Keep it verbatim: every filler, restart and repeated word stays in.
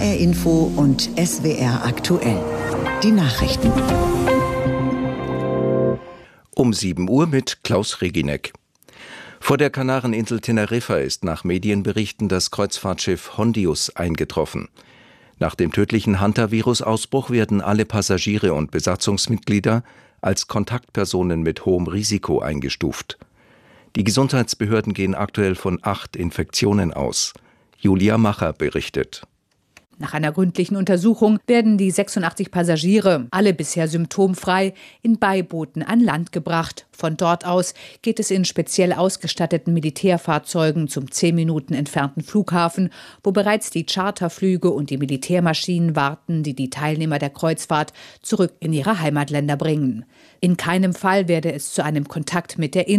R Info und S W R aktuell. Die Nachrichten. Um sieben Uhr mit Klaus Reginek. Vor der Kanareninsel Teneriffa ist nach Medienberichten das Kreuzfahrtschiff Hondius eingetroffen. Nach dem tödlichen Hantavirus-Ausbruch werden alle Passagiere und Besatzungsmitglieder als Kontaktpersonen mit hohem Risiko eingestuft. Die Gesundheitsbehörden gehen aktuell von acht Infektionen aus. Julia Macher berichtet. Nach einer gründlichen Untersuchung werden die sechsundachtzig Passagiere, alle bisher symptomfrei, in Beibooten an Land gebracht. Von dort aus geht es in speziell ausgestatteten Militärfahrzeugen zum zehn Minuten entfernten Flughafen, wo bereits die Charterflüge und die Militärmaschinen warten, die die Teilnehmer der Kreuzfahrt zurück in ihre Heimatländer bringen. In keinem Fall werde es zu einem Kontakt mit der